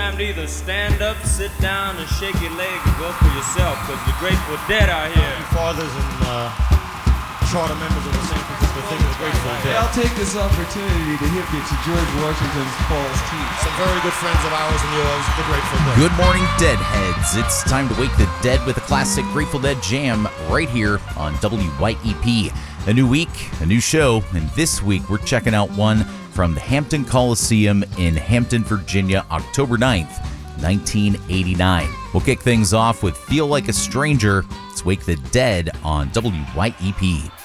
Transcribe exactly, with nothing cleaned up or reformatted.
time to either stand up, sit down, and shake your leg and go for yourself, because the Grateful Dead out here. Happy fathers and uh, charter members of the San Francisco thing of the Grateful Dead. I'll take this opportunity to hip you to George Washington's Falls Teeth. Some very good friends of ours and yours, the Grateful Dead. Good morning, Deadheads. It's time to wake the dead with a classic Grateful Dead jam right here on W Y E P. A new week, a new show, and this week we're checking out one from the Hampton Coliseum in Hampton, Virginia, October ninth, nineteen eighty-nine. We'll kick things off with Feel Like a Stranger. Let's wake the dead on W Y E P.